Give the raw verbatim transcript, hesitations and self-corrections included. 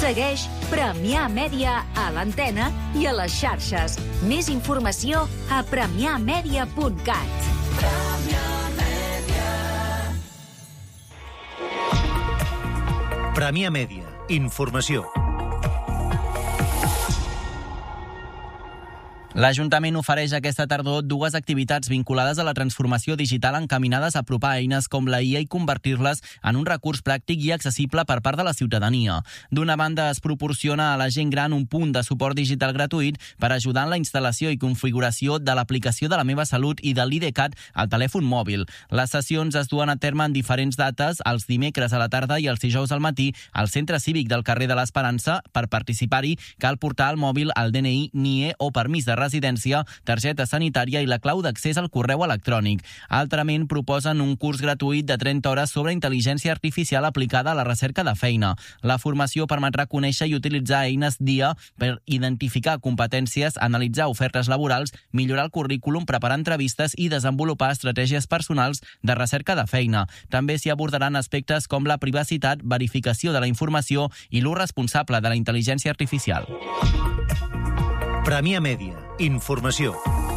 Segueix Premià Mèdia a l'antena i a les xarxes. Més informació a premià mèdia punt cat. Premià Mèdia. Informació. L'Ajuntament ofereix aquesta tardor dues activitats vinculades a la transformació digital encaminades a apropar eines com la I A i convertir-les en un recurs pràctic i accessible per part de la ciutadania. D'una banda, es proporciona a la gent gran un punt de suport digital gratuït per ajudar en la instal·lació i configuració de l'aplicació de La Meva Salut i de l'IDCAT al telèfon mòbil. Les sessions es duen a terme en diferents dates, els dimecres a la tarda i els dijous al matí, al Centre Cívic del carrer de l'Esperança. Per participar-hi, cal portar al mòbil el D N I, N I E o permís de residència, targeta sanitària i la clau d'accés al correu electrònic. Altrament, proposen un curs gratuït de trenta hores sobre intel·ligència artificial aplicada a la recerca de feina. La formació permetrà conèixer i utilitzar eines D I A per identificar competències, analitzar ofertes laborals, millorar el currículum, preparar entrevistes i desenvolupar estratègies personals de recerca de feina. També s'hi abordaran aspectes com la privacitat, verificació de la informació i l'ús responsable de la intel·ligència artificial. Premià Mèdia. Informació.